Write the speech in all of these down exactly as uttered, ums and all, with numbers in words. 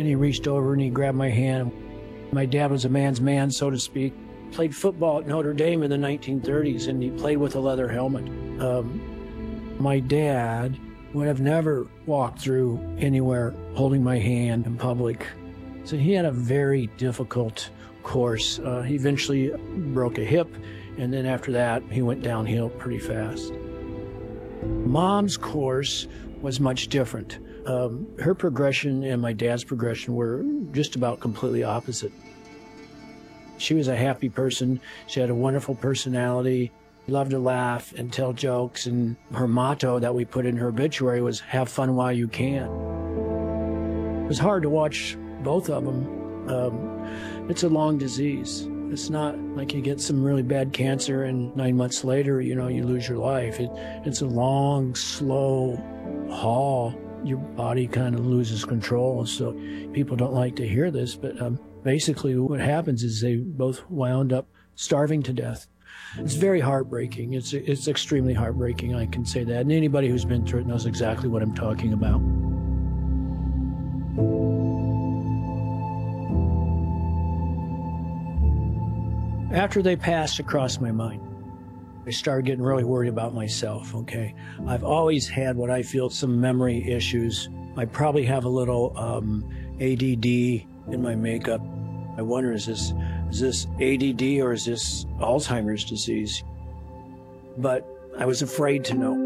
and he reached over and he grabbed my hand. My dad was a man's man, so to speak. Played football at Notre Dame in the nineteen thirties, and he played with a leather helmet. Um, my dad would have never walked through anywhere holding my hand in public. So he had a very difficult course. Uh, he eventually broke a hip, and then after that, he went downhill pretty fast. Mom's course was much different. Um, her progression and my dad's progression were just about completely opposite. She was a happy person. She had a wonderful personality, loved to laugh and tell jokes, and her motto that we put in her obituary was, "Have fun while you can." It was hard to watch both of them. Um, it's a long disease. It's not like you get some really bad cancer and nine months later, you know, you lose your life. It, it's a long, slow haul. Your body kind of loses control. So people don't like to hear this, but um, basically what happens is they both wound up starving to death. It's very heartbreaking. It's, it's extremely heartbreaking, I can say that. And anybody who's been through it knows exactly what I'm talking about. After they passed across my mind, I started getting really worried about myself, okay? I've always had what I feel some memory issues. I probably have a little um, A D D in my makeup. I wonder, is this, is this A D D or is this Alzheimer's disease? But I was afraid to know.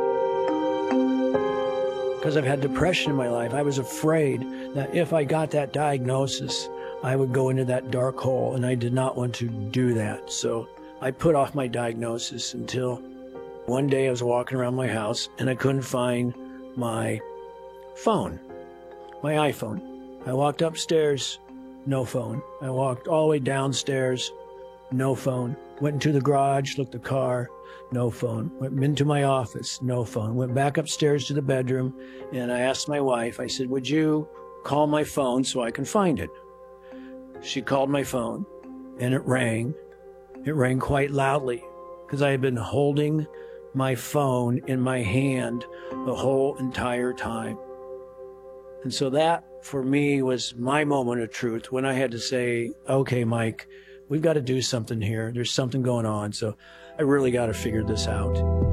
Because I've had depression in my life, I was afraid that if I got that diagnosis, I would go into that dark hole, and I did not want to do that. So I put off my diagnosis until one day I was walking around my house and I couldn't find my phone, my iPhone. I walked upstairs, no phone. I walked all the way downstairs, no phone. Went into the garage, looked at the car, no phone. Went into my office, no phone. Went back upstairs to the bedroom, and I asked my wife, I said, would you call my phone so I can find it? She called my phone, and it rang. It rang quite loudly, because I had been holding my phone in my hand the whole entire time. And so that, for me, was my moment of truth, when I had to say, okay, Mike, we've got to do something here. There's something going on, so I really got to figure this out.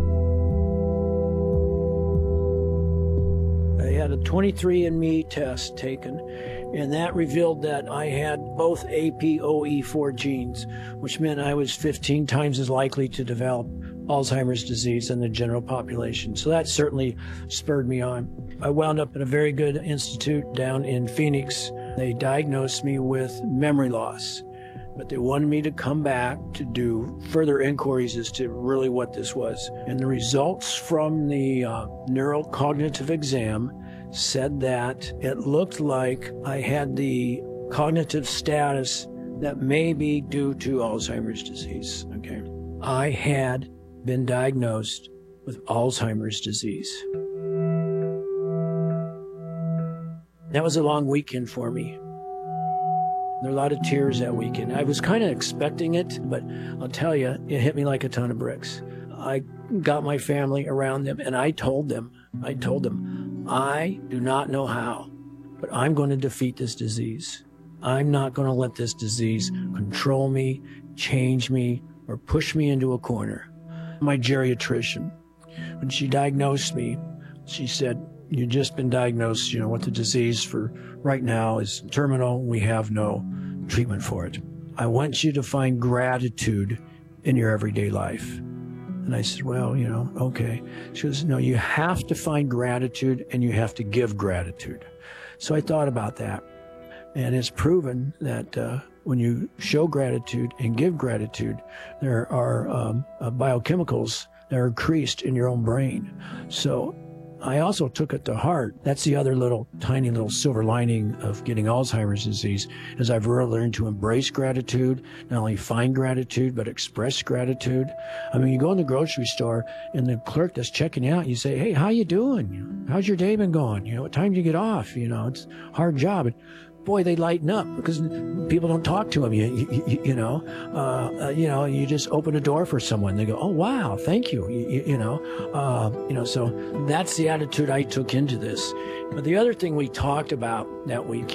I had a twenty-three and me test taken, and that revealed that I had both A P O E four genes, which meant I was fifteen times as likely to develop Alzheimer's disease than the general population. So that certainly spurred me on. I wound up at a very good institute down in Phoenix. They diagnosed me with memory loss, but they wanted me to come back to do further inquiries as to really what this was. And the results from the uh, neurocognitive exam said that it looked like I had the cognitive status that may be due to Alzheimer's disease, okay? I had been diagnosed with Alzheimer's disease. That was a long weekend for me. There were a lot of tears that weekend. I was kind of expecting it, but I'll tell you, it hit me like a ton of bricks. I got my family around them, and I told them, I told them, I do not know how, but I'm going to defeat this disease. I'm not going to let this disease control me, change me, or push me into a corner. My geriatrician, when she diagnosed me, she said, you've just been diagnosed, you know, with the disease for right now is terminal. We have no treatment for it. I want you to find gratitude in your everyday life. And I said, well, you know, okay. She goes, no, you have to find gratitude and you have to give gratitude. So I thought about that. And it's proven that uh, when you show gratitude and give gratitude, there are um, uh, biochemicals that are increased in your own brain. So I also took it to heart. That's the other little tiny little silver lining of getting Alzheimer's disease, is I've really learned to embrace gratitude, not only find gratitude, but express gratitude. I mean, you go in the grocery store and the clerk that's checking you out, you say, hey, how you doing? How's your day been going? You know, what time do you get off? You know, it's a hard job. And boy, they lighten up because people don't talk to them, you, you, you know. Uh, uh, you know, you just open a door for someone. They go, oh, wow, thank you, you, you know. Uh, you know, so that's the attitude I took into this. But the other thing we talked about that week